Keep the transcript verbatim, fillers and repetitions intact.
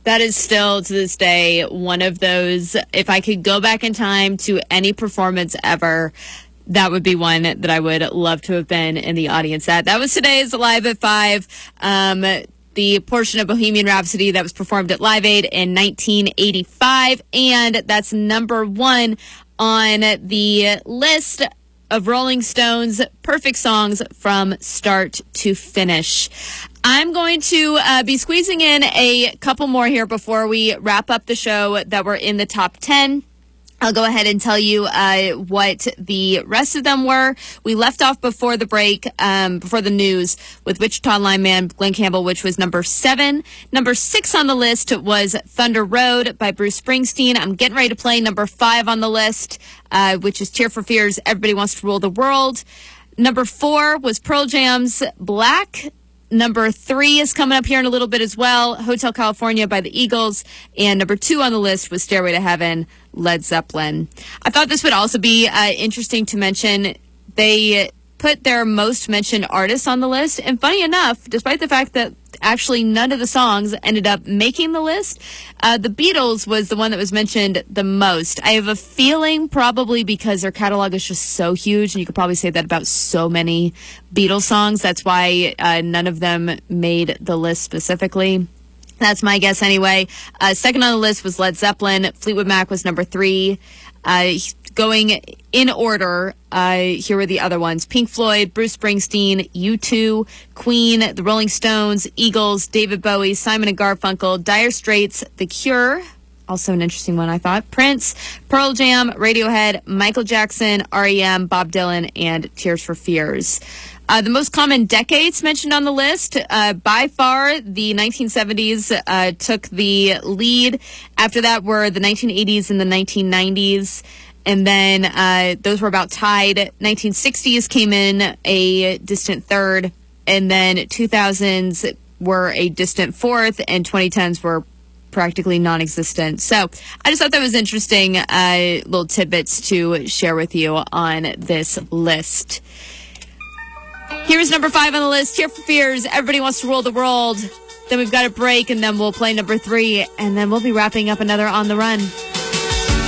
That is still, to this day, one of those, if I could go back in time to any performance ever, that would be one that I would love to have been in the audience at. That was today's Live at five. Um, the portion of Bohemian Rhapsody that was performed at Live Aid in nineteen eighty-five. And that's number one on the list of Rolling Stones' perfect songs from start to finish. I'm going to uh, be squeezing in a couple more here before we wrap up the show that were in the top ten. I'll go ahead and tell you uh, what the rest of them were. We left off before the break, um, before the news, with Wichita lineman Glenn Campbell, which was number seven. Number six on the list was Thunder Road by Bruce Springsteen. I'm getting ready to play number five on the list, uh, which is Tear for Fears, Everybody Wants to Rule the World. Number four was Pearl Jam's Black. Number three is coming up here in a little bit as well, Hotel California by the Eagles. And number two on the list was Stairway to Heaven, Led Zeppelin. I thought this would also be uh, interesting to mention. They put their most mentioned artists on the list. And funny enough, despite the fact that actually none of the songs ended up making the list, uh, the Beatles was the one that was mentioned the most. I have a feeling probably because their catalog is just so huge, and you could probably say that about so many Beatles songs. That's why uh, none of them made the list specifically. That's my guess anyway. Uh, second on the list was Led Zeppelin. Fleetwood Mac was number three. Uh, going in order, uh, here were the other ones. Pink Floyd, Bruce Springsteen, U two, Queen, The Rolling Stones, Eagles, David Bowie, Simon and Garfunkel, Dire Straits, The Cure, also an interesting one I thought, Prince, Pearl Jam, Radiohead, Michael Jackson, R E M, Bob Dylan, and Tears for Fears. Uh, the most common decades mentioned on the list, uh, by far, the nineteen seventies uh, took the lead. After that were the nineteen eighties and the nineteen nineties. And then uh, those were about tied. nineteen sixties came in a distant third. And then two thousands were a distant fourth. And twenty tens were practically non-existent. So I just thought that was interesting uh, little tidbits to share with you on this list. Here's number five on the list, Tear for Fears, Everybody Wants to Rule the World. Then we've got a break, and then we'll play number three, and then we'll be wrapping up another On the Run.